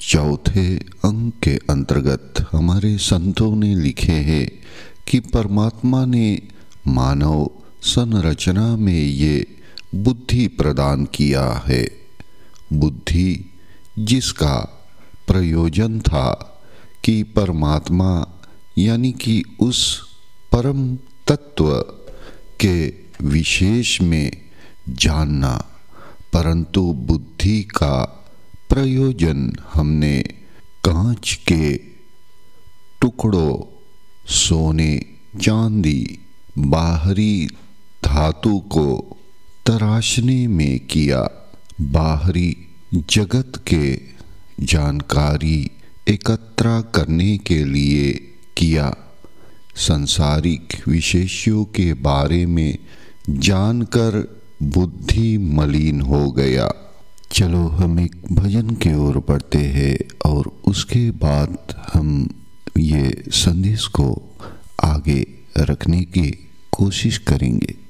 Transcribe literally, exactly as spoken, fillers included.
चौथे अंक के अंतर्गत हमारे संतों ने लिखे हैं कि परमात्मा ने मानव संरचना में ये बुद्धि प्रदान किया है। बुद्धि जिसका प्रयोजन था कि परमात्मा यानी कि उस परम तत्व के विशेष में जानना, परंतु बुद्धि का प्रयोजन हमने कांच के टुकड़ों, सोने चांदी, बाहरी धातु को तराशने में किया। बाहरी जगत के जानकारी एकत्र करने के लिए किया। सांसारिक विषयों के बारे में जानकर बुद्धि मलिन हो गया। चलो हम एक भजन की ओर बढ़ते हैं और उसके बाद हम ये संदेश को आगे रखने की कोशिश करेंगे।